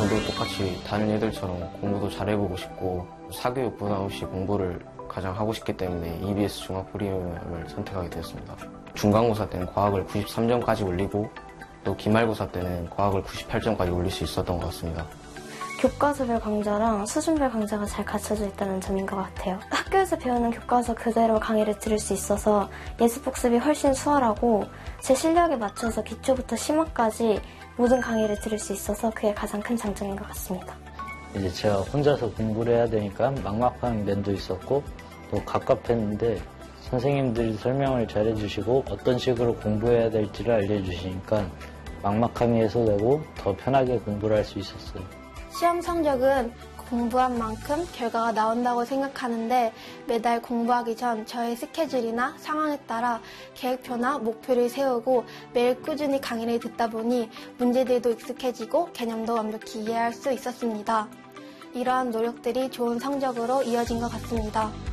저도 똑같이 다른 애들처럼 공부도 잘해보고 싶고 사교육 부담 없이 공부를 가장 하고 싶기 때문에 EBS 종합 프리미엄을 선택하게 되었습니다. 중간고사 때는 과학을 93점까지 올리고 또 기말고사 때는 과학을 98점까지 올릴 수 있었던 것 같습니다. 교과서별 강좌랑 수준별 강좌가 잘 갖춰져 있다는 점인 것 같아요. 학교에서 배우는 교과서 그대로 강의를 들을 수 있어서 예습복습이 훨씬 수월하고 제 실력에 맞춰서 기초부터 심화까지 모든 강의를 들을 수 있어서 그게 가장 큰 장점인 것 같습니다. 이제 제가 혼자서 공부를 해야 되니까 막막한 면도 있었고 또 갑갑했는데 선생님들이 설명을 잘 해주시고 어떤 식으로 공부해야 될지를 알려주시니까 막막함이 해소되고 더 편하게 공부를 할 수 있었어요. 시험 성적은 공부한 만큼 결과가 나온다고 생각하는데 매달 공부하기 전 저의 스케줄이나 상황에 따라 계획표나 목표를 세우고 매일 꾸준히 강의를 듣다 보니 문제들도 익숙해지고 개념도 완벽히 이해할 수 있었습니다. 이러한 노력들이 좋은 성적으로 이어진 것 같습니다.